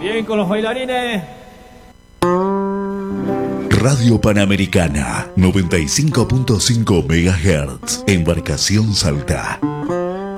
Bien con los bailarines. Radio Panamericana, 95.5 MHz, Embarcación Salta.